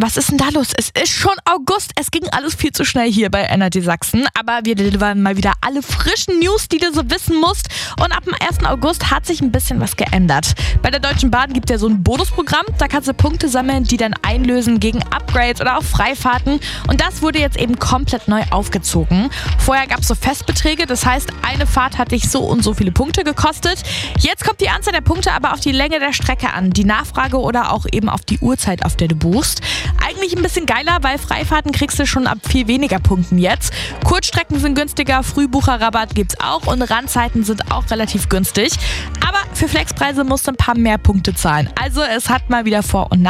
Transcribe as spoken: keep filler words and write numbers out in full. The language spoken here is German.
Was ist denn da los? Es ist schon August. Es ging alles viel zu schnell hier bei Energy Sachsen. Aber wir delivern mal wieder alle frischen News, die du so wissen musst. Und ab dem ersten August hat sich ein bisschen was geändert. Bei der Deutschen Bahn gibt es ja so ein Bonusprogramm. Da kannst du Punkte sammeln, die dann einlösen gegen Upgrades oder auch Freifahrten. Und das wurde jetzt eben komplett neu aufgezogen. Vorher gab es so Festbeträge. Das heißt, eine Fahrt hat dich so und so viele Punkte gekostet. Jetzt kommt die Anzahl der Punkte aber auf die Länge der Strecke an, die Nachfrage oder auch eben auf die Uhrzeit, auf der du buchst. Eigentlich ein bisschen geiler, weil Freifahrten kriegst du schon ab viel weniger Punkten jetzt. Kurzstrecken sind günstiger, Frühbucherrabatt gibt's auch und Randzeiten sind auch relativ günstig. Aber für Flexpreise musst du ein paar mehr Punkte zahlen. Also es hat mal wieder Vor- und Nachteile.